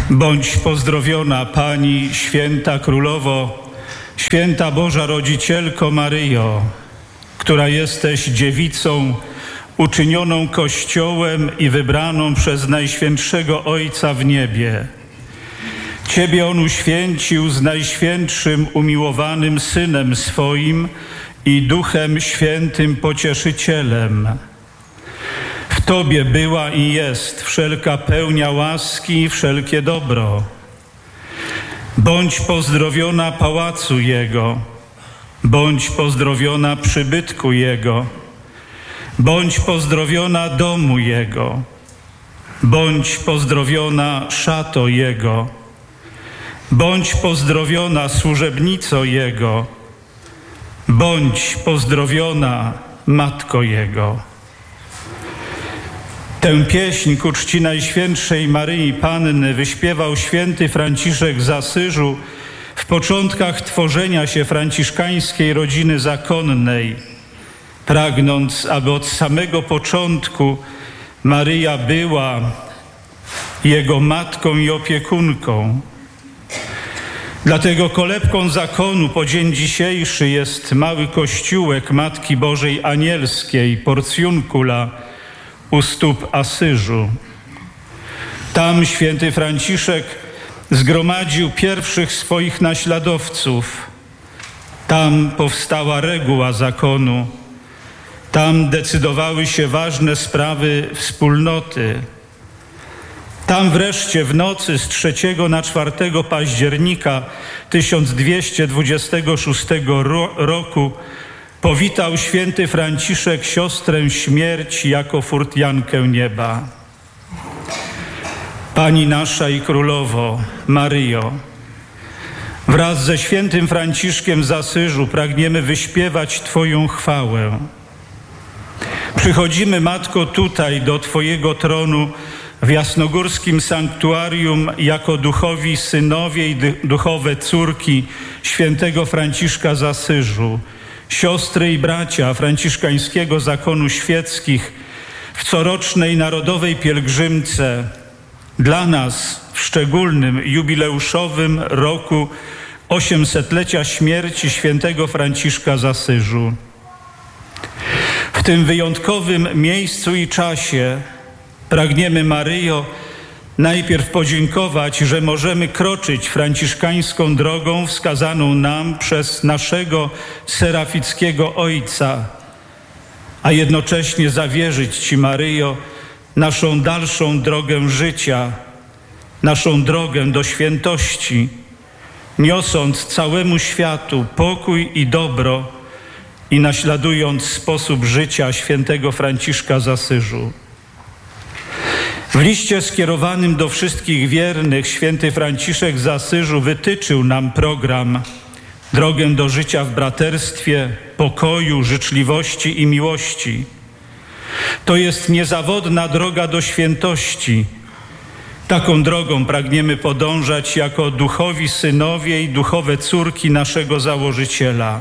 Bądź pozdrowiona Pani, święta Królowo, święta Boża Rodzicielko Maryjo, która jesteś dziewicą uczynioną Kościołem i wybraną przez Najświętszego Ojca w niebie. Ciebie On uświęcił z Najświętszym umiłowanym Synem swoim i Duchem Świętym Pocieszycielem. W Tobie była i jest wszelka pełnia łaski i wszelkie dobro. Bądź pozdrowiona pałacu Jego, bądź pozdrowiona przybytku Jego, bądź pozdrowiona domu Jego, bądź pozdrowiona szato Jego, bądź pozdrowiona służebnico Jego, bądź pozdrowiona Matko Jego. Tę pieśń ku czci Najświętszej Maryi Panny wyśpiewał święty Franciszek z Asyżu w początkach tworzenia się franciszkańskiej rodziny zakonnej, pragnąc, aby od samego początku Maryja była jego matką i opiekunką. Dlatego kolebką zakonu po dzień dzisiejszy jest mały kościółek Matki Bożej Anielskiej, Porciuncula, u stóp Asyżu. Tam święty Franciszek zgromadził pierwszych swoich naśladowców. Tam powstała reguła zakonu. Tam decydowały się ważne sprawy wspólnoty. Tam wreszcie w nocy z 3 na 4 października 1226 roku powitał święty Franciszek siostrę śmierci jako furtjankę nieba. Pani nasza i Królowo, Maryjo, wraz ze świętym Franciszkiem z Asyżu pragniemy wyśpiewać Twoją chwałę. Przychodzimy, Matko, tutaj do Twojego tronu w jasnogórskim sanktuarium jako duchowi synowie i duchowe córki świętego Franciszka z Asyżu, siostry i bracia franciszkańskiego zakonu świeckich w corocznej narodowej pielgrzymce dla nas w szczególnym jubileuszowym roku 800-lecia śmierci świętego Franciszka z Asyżu. W tym wyjątkowym miejscu i czasie pragniemy, Maryjo, najpierw podziękować, że możemy kroczyć franciszkańską drogą wskazaną nam przez naszego serafickiego Ojca, a jednocześnie zawierzyć Ci, Maryjo, naszą dalszą drogę życia, naszą drogę do świętości, niosąc całemu światu pokój i dobro i naśladując sposób życia świętego Franciszka z Asyżu. W liście skierowanym do wszystkich wiernych święty Franciszek z Asyżu wytyczył nam program, drogę do życia w braterstwie, pokoju, życzliwości i miłości. To jest niezawodna droga do świętości. Taką drogą pragniemy podążać jako duchowi synowie i duchowe córki naszego założyciela.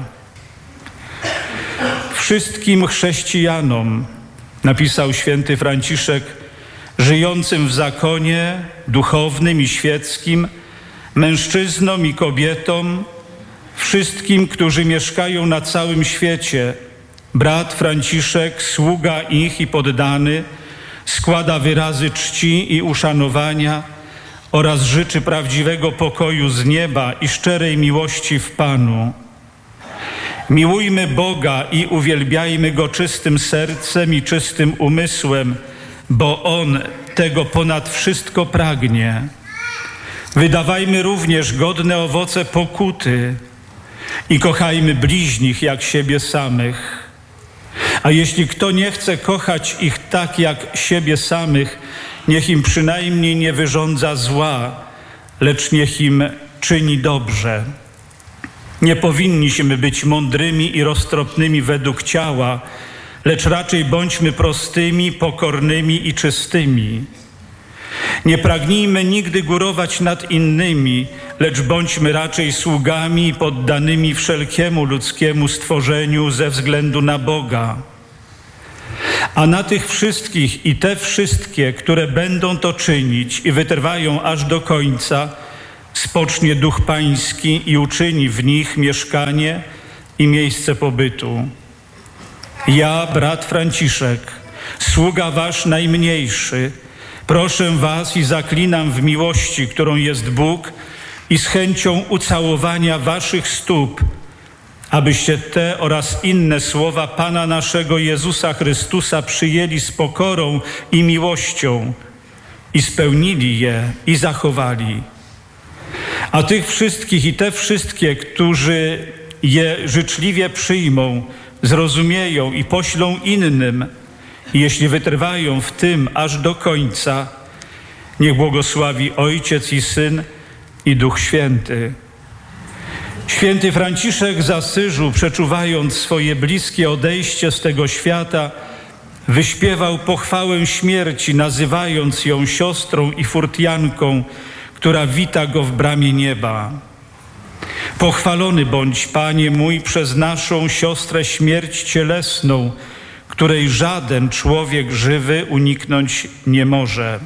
Wszystkim chrześcijanom, napisał święty Franciszek, żyjącym w zakonie duchownym i świeckim, mężczyznom i kobietom, wszystkim, którzy mieszkają na całym świecie, brat Franciszek, sługa ich i poddany, składa wyrazy czci i uszanowania oraz życzy prawdziwego pokoju z nieba i szczerej miłości w Panu. Miłujmy Boga i uwielbiajmy Go czystym sercem i czystym umysłem, bo On tego ponad wszystko pragnie. Wydawajmy również godne owoce pokuty i kochajmy bliźnich jak siebie samych. A jeśli kto nie chce kochać ich tak jak siebie samych, niech im przynajmniej nie wyrządza zła, lecz niech im czyni dobrze. Nie powinniśmy być mądrymi i roztropnymi według ciała, lecz raczej bądźmy prostymi, pokornymi i czystymi. Nie pragnijmy nigdy górować nad innymi, lecz bądźmy raczej sługami i poddanymi wszelkiemu ludzkiemu stworzeniu ze względu na Boga. A na tych wszystkich i te wszystkie, które będą to czynić i wytrwają aż do końca, spocznie Duch Pański i uczyni w nich mieszkanie i miejsce pobytu. Ja, brat Franciszek, sługa wasz najmniejszy, proszę was i zaklinam w miłości, którą jest Bóg, i z chęcią ucałowania waszych stóp, abyście te oraz inne słowa Pana naszego Jezusa Chrystusa przyjęli z pokorą i miłością i spełnili je i zachowali. A tych wszystkich i te wszystkie, którzy je życzliwie przyjmą, zrozumieją i poślą innym, i jeśli wytrwają w tym aż do końca, niech błogosławi Ojciec i Syn i Duch Święty. Święty Franciszek z Asyżu, przeczuwając swoje bliskie odejście z tego świata, wyśpiewał pochwałę śmierci, nazywając ją siostrą i furtianką, która wita go w bramie nieba. Pochwalony bądź, Panie mój, przez naszą siostrę śmierć cielesną, której żaden człowiek żywy uniknąć nie może.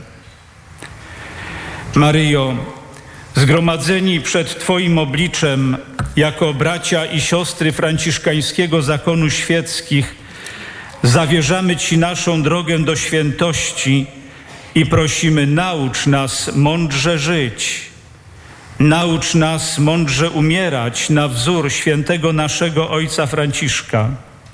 Maryjo, zgromadzeni przed Twoim obliczem jako bracia i siostry franciszkańskiego zakonu świeckich, zawierzamy Ci naszą drogę do świętości i prosimy, naucz nas mądrze żyć. Naucz nas mądrze umierać na wzór świętego naszego ojca Franciszka.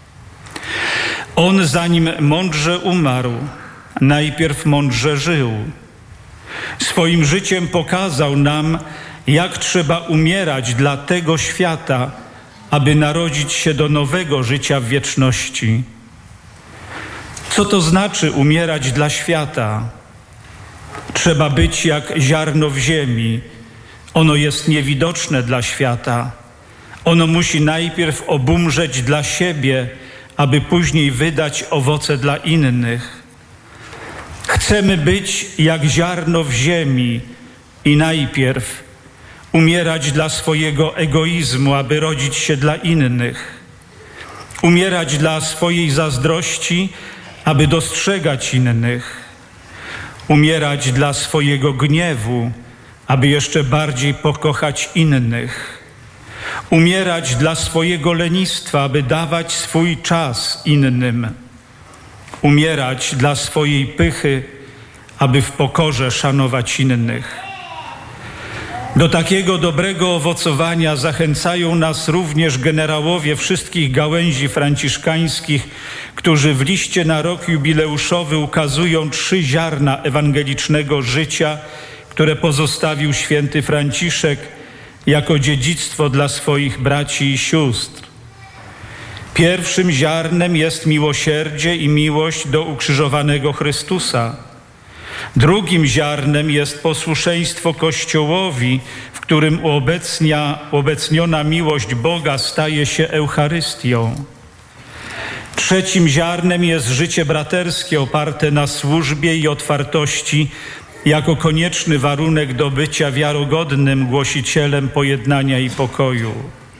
On, zanim mądrze umarł, najpierw mądrze żył. Swoim życiem pokazał nam, jak trzeba umierać dla tego świata, aby narodzić się do nowego życia w wieczności. Co to znaczy umierać dla świata? Trzeba być jak ziarno w ziemi. Ono jest niewidoczne dla świata. Ono musi najpierw obumrzeć dla siebie, aby później wydać owoce dla innych. Chcemy być jak ziarno w ziemi i najpierw umierać dla swojego egoizmu, aby rodzić się dla innych. Umierać dla swojej zazdrości, aby dostrzegać innych. Umierać dla swojego gniewu, aby jeszcze bardziej pokochać innych. Umierać dla swojego lenistwa, aby dawać swój czas innym. Umierać dla swojej pychy, aby w pokorze szanować innych. Do takiego dobrego owocowania zachęcają nas również generałowie wszystkich gałęzi franciszkańskich, którzy w liście na rok jubileuszowy ukazują 3 ziarna ewangelicznego życia, które pozostawił święty Franciszek jako dziedzictwo dla swoich braci i sióstr. Pierwszym ziarnem jest miłosierdzie i miłość do ukrzyżowanego Chrystusa. Drugim ziarnem jest posłuszeństwo Kościołowi, w którym uobecniona miłość Boga staje się Eucharystią. Trzecim ziarnem jest życie braterskie oparte na służbie i otwartości jako konieczny warunek do bycia wiarygodnym głosicielem pojednania i pokoju.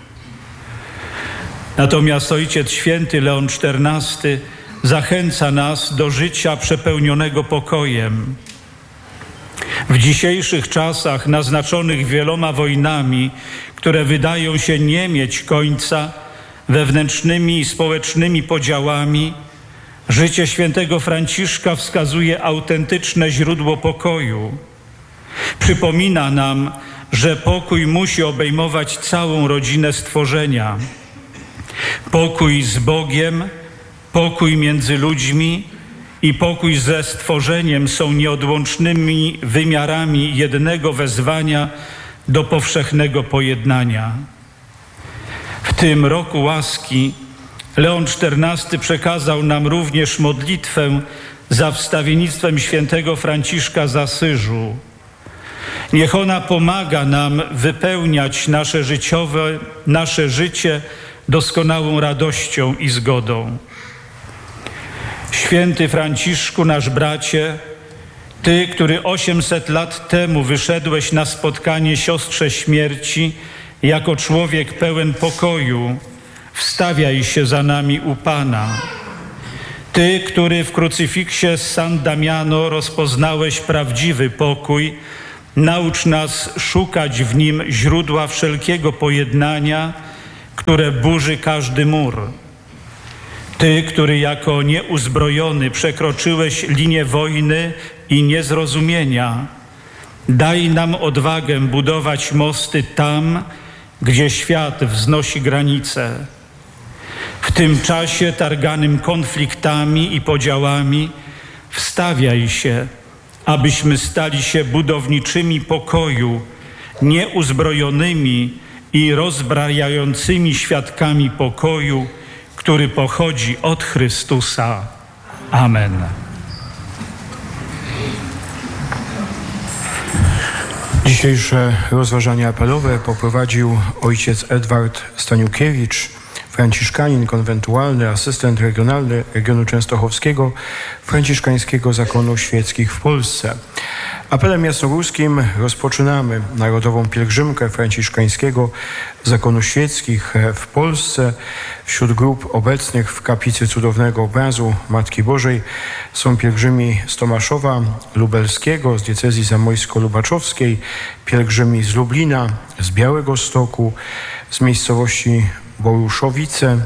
Natomiast Ojciec Święty Leon XIV zachęca nas do życia przepełnionego pokojem. W dzisiejszych czasach naznaczonych wieloma wojnami, które wydają się nie mieć końca, wewnętrznymi i społecznymi podziałami, życie świętego Franciszka wskazuje autentyczne źródło pokoju. Przypomina nam, że pokój musi obejmować całą rodzinę stworzenia. Pokój z Bogiem, pokój między ludźmi i pokój ze stworzeniem są nieodłącznymi wymiarami jednego wezwania do powszechnego pojednania. W tym roku łaski Leon XIV przekazał nam również modlitwę za wstawiennictwem świętego Franciszka z Asyżu. Niech ona pomaga nam wypełniać nasze życie doskonałą radością i zgodą. Święty Franciszku, nasz bracie, Ty, który 800 lat temu wyszedłeś na spotkanie siostrze śmierci jako człowiek pełen pokoju, wstawiaj się za nami u Pana. Ty, który w krucyfiksie San Damiano rozpoznałeś prawdziwy pokój, naucz nas szukać w nim źródła wszelkiego pojednania, które burzy każdy mur. Ty, który jako nieuzbrojony przekroczyłeś linię wojny i niezrozumienia, daj nam odwagę budować mosty tam, gdzie świat wznosi granice. W tym czasie targanym konfliktami i podziałami wstawiaj się, abyśmy stali się budowniczymi pokoju, nieuzbrojonymi i rozbrajającymi świadkami pokoju, który pochodzi od Chrystusa. Amen. Dzisiejsze rozważania apelowe poprowadził ojciec Edward Staniukiewicz, franciszkanin konwentualny, asystent regionalny regionu częstochowskiego Franciszkańskiego Zakonu Świeckich w Polsce. Apelem jasnogórskim rozpoczynamy Narodową Pielgrzymkę Franciszkańskiego Zakonu Świeckich w Polsce. Wśród grup obecnych w kaplicy Cudownego Obrazu Matki Bożej są pielgrzymi z Tomaszowa Lubelskiego, z diecezji zamojsko-lubaczowskiej, pielgrzymi z Lublina, z Białegostoku, z miejscowości Boruszowice,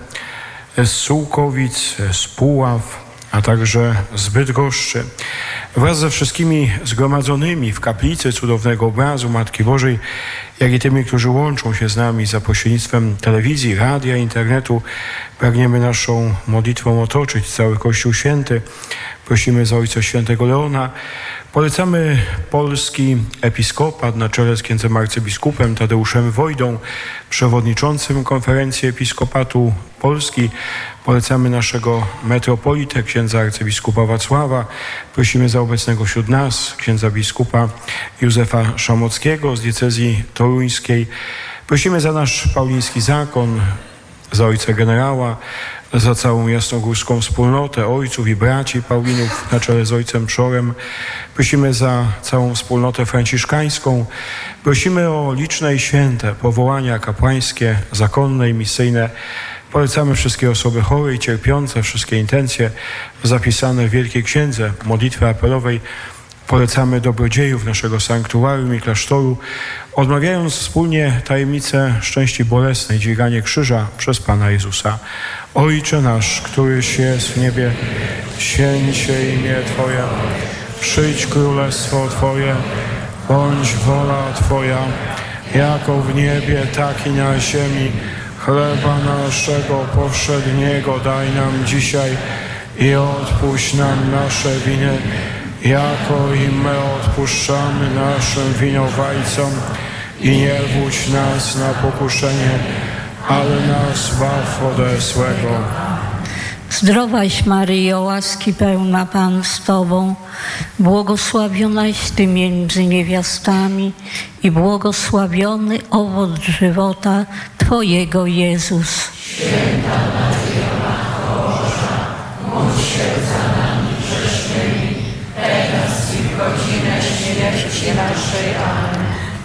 z Sułkowic, z Puław, a także z Bydgoszczy. Wraz ze wszystkimi zgromadzonymi w kaplicy Cudownego Obrazu Matki Bożej, jak i tymi, którzy łączą się z nami za pośrednictwem telewizji, radia, internetu, pragniemy naszą modlitwą otoczyć cały Kościół Święty. Prosimy za Ojca Świętego Leona. Polecamy polski episkopat na czele z księdzem arcybiskupem Tadeuszem Wojdą, przewodniczącym Konferencji Episkopatu Polski. Polecamy naszego metropolitę, księdza arcybiskupa Wacława. Prosimy za obecnego wśród nas księdza biskupa Józefa Szamockiego z diecezji toruńskiej. Prosimy za nasz pauliński zakon, za ojca generała, za całą jasnogórską wspólnotę ojców i braci Paulinów na czele z ojcem Przorem. Prosimy za całą wspólnotę franciszkańską. Prosimy o liczne i święte powołania kapłańskie, zakonne i misyjne. Polecamy wszystkie osoby chore i cierpiące, wszystkie intencje zapisane w Wielkiej Księdze Modlitwy Apelowej. Polecamy dobrodziejów naszego sanktuarium i klasztoru, odmawiając wspólnie tajemnicę szczęści bolesnej, dźwiganie krzyża przez Pana Jezusa. Ojcze nasz, któryś jest w niebie, święć się imię Twoje, przyjdź królestwo Twoje, bądź wola Twoja, jako w niebie, tak i na ziemi. Chleba naszego powszedniego daj nam dzisiaj i odpuść nam nasze winy, jako i my odpuszczamy naszym winowajcom, i nie wódź nas na pokuszenie, ale nas zbaw ode złego. Zdrowaś Maryjo, łaski pełna Pan z Tobą, błogosławionaś Ty między niewiastami i błogosławiony owoc żywota Twojego, Jezus. Święta Maryjo, Matko Boża, módl się za nami grzesznymi, teraz i w godzinę śmierci naszej. Amen.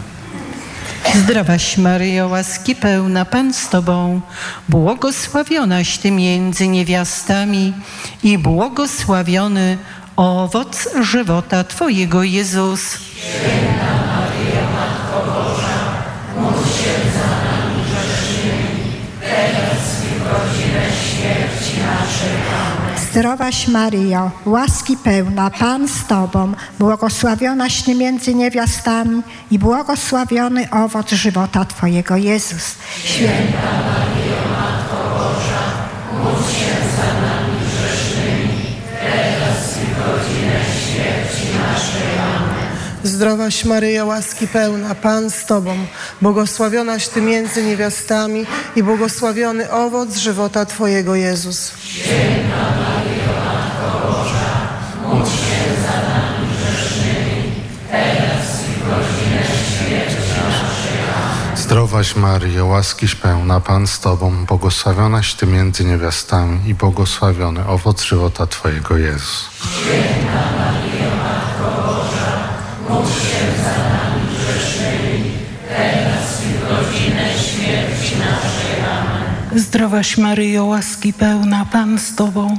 Zdrowaś Maryjo, łaski pełna Pan z Tobą, błogosławionaś Ty między niewiastami i błogosławiony owoc żywota Twojego, Jezus. Święta Maryjo, Matko Boża, módl się za nami grzesznymi, teraz i w godzinę śmierci naszej. Amen. Zdrowaś Maryjo, łaski pełna Pan z Tobą, błogosławionaś Ty między niewiastami i błogosławiony owoc żywota Twojego, Jezus. Święta Maryjo, Matko Boża, módl się za nami grzesznymi, teraz i w godzinę śmierci naszej. Amen. Zdrowaś Maryjo, łaski pełna Pan z Tobą, błogosławionaś Ty między niewiastami i błogosławiony owoc żywota Twojego, Jezus. Święta Maryjo, Matko Boża, módl się za nami grzesznymi, teraz i w godzinę śmierci naszej. Amen. Zdrowaś Maryjo, łaskiś pełna, Pan z Tobą, błogosławionaś Ty między niewiastami i błogosławiony owoc żywota Twojego, Jezus. Święta Maryjo, Matko Boża, módl się za nami grzesznymi, teraz i w godzinę śmierci naszej. Amen. Zdrowaś Maryjo, łaski pełna, Pan z Tobą,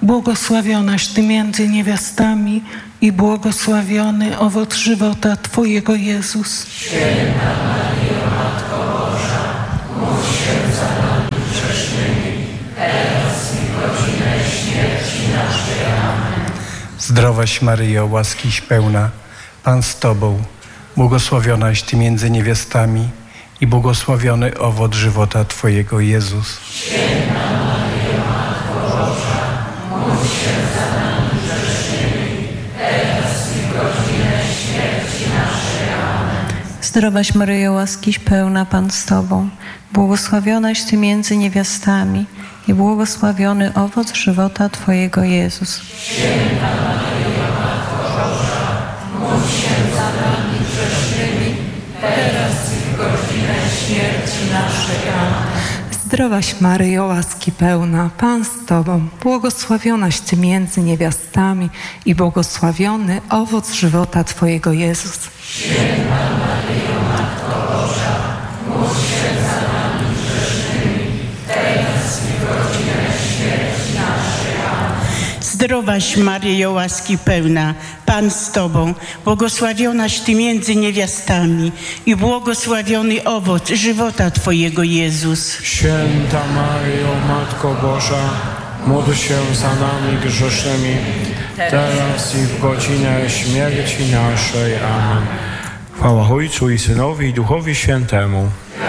błogosławionaś Ty między niewiastami i błogosławiony owoc żywota Twojego Jezus. Święta Maryjo, Matko Boża, módl się za nami grzesznymi, teraz i w godzinę śmierci naszej. Amen. Zdrowaś Maryjo, łaskiś pełna, Pan z Tobą, błogosławionaś Ty między niewiastami i błogosławiony owoc żywota Twojego Jezus. Święta Maryjo, Matko Boża, módl się za nami grzesznymi, teraz i w godzinę śmierci naszej. Amen. Zdrowaś Maryjo, łaskiś pełna, Pan z Tobą, błogosławionaś Ty między niewiastami i błogosławiony owoc żywota Twojego Jezus. Święta Maryjo, Matko Boża, módl się za nami grzesznymi, teraz i w godzinę śmierci naszej. Amen. Zdrowaś Maryjo, łaski pełna, Pan z Tobą, błogosławionaś Ty między niewiastami i błogosławiony owoc żywota Twojego Jezus. Święta Maryjo, Matko Boża, módl się za nami grzesznymi, teraz i w godzinę śmierci naszej. Amen. Zdrowaś Maryjo, łaski pełna, Pan z Tobą, błogosławionaś Ty między niewiastami i błogosławiony owoc żywota Twojego Jezus. Święta Maryjo, Matko Boża, módl się za nami grzesznymi, teraz i w godzinę śmierci naszej. Amen. Chwała Ojcu i Synowi i Duchowi Świętemu.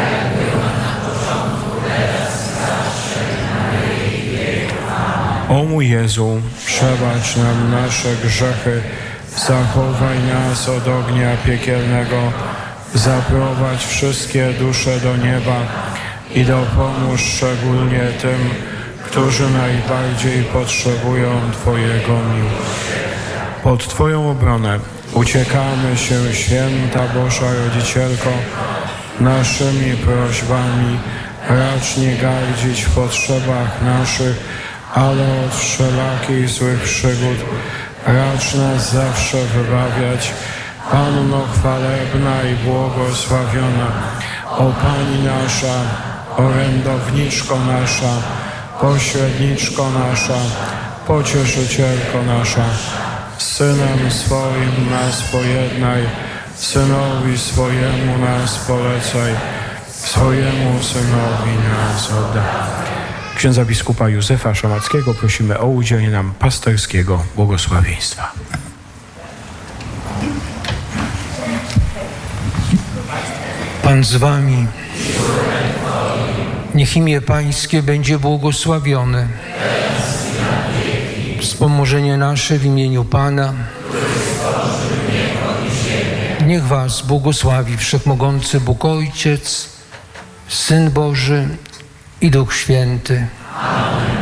O mój Jezu, przebacz nam nasze grzechy, zachowaj nas od ognia piekielnego, zaprowadź wszystkie dusze do nieba i dopomóż szczególnie tym, którzy najbardziej potrzebują Twojego miłosierdzia. Pod Twoją obronę uciekamy się, Święta Boża Rodzicielko, naszymi prośbami racz nie gardzić w potrzebach naszych, ale od wszelakich złych przygód racz nas zawsze wybawiać. Panno chwalebna i błogosławiona, o Pani nasza, orędowniczko nasza, pośredniczko nasza, pocieszycielko nasza, z Synem swoim nas pojednaj, Synowi swojemu nas polecaj, swojemu Synowi nas oddaj. Księdza biskupa Józefa Szamackiego prosimy o udzielenie nam pasterskiego błogosławieństwa. Pan z wami. Niech imię Pańskie będzie błogosławione. Wspomożenie nasze w imieniu Pana. Niech was błogosławi Wszechmogący Bóg Ojciec, Syn Boży i Duch Święty. Amen.